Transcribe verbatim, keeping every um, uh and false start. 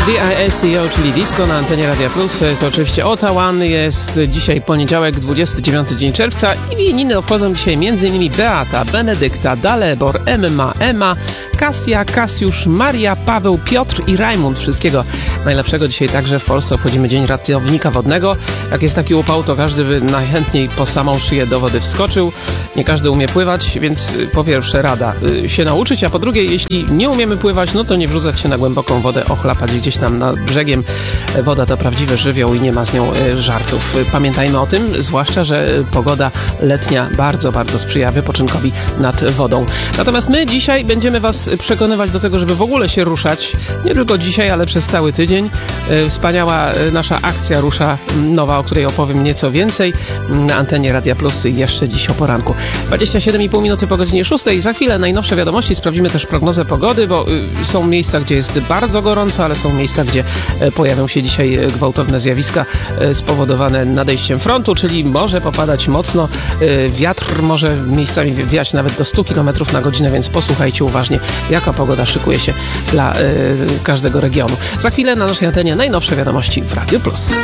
D I S C O, czyli disco na antenie Radia Plus. To oczywiście Otawan. Jest dzisiaj poniedziałek, dwudziesty dziewiąty dzień czerwca i imieniny obchodzą dzisiaj m.in. Beata, Benedykta, Dalebor, Emma, Ema, Kasia, Kasiusz, Maria, Paweł, Piotr i Rajmund. Wszystkiego najlepszego. Dzisiaj także w Polsce obchodzimy Dzień Ratownika Wodnego. Jak jest taki upał, to każdy by najchętniej po samą szyję do wody wskoczył. Nie każdy umie pływać, więc po pierwsze rada się nauczyć, a po drugie, jeśli nie umiemy pływać, no to nie wrzucać się na głęboką wodę, ochlapać gdzieś tam nad brzegiem. Woda to prawdziwy żywioł i nie ma z nią żartów. Pamiętajmy o tym, zwłaszcza, że pogoda letnia bardzo, bardzo sprzyja wypoczynkowi nad wodą. Natomiast my dzisiaj będziemy Was przekonywać do tego, żeby w ogóle się ruszać. Nie tylko dzisiaj, ale przez cały tydzień. Wspaniała nasza akcja rusza, nowa, o której opowiem nieco więcej na antenie Radia Plus jeszcze dziś o poranku. dwadzieścia siedem i pół minuty po godzinie szóstej. Za chwilę najnowsze wiadomości. Sprawdzimy też prognozę pogody, bo są miejsca, gdzie jest bardzo gorąco, ale są miejsca, gdzie pojawią się dzisiaj gwałtowne zjawiska spowodowane nadejściem frontu, czyli może popadać mocno. Wiatr może miejscami wiać nawet do stu kilometrów na godzinę, więc posłuchajcie uważnie, jaka pogoda szykuje się dla każdego regionu. Za chwilę na naszej antenie najnowsze wiadomości w Radio Plus.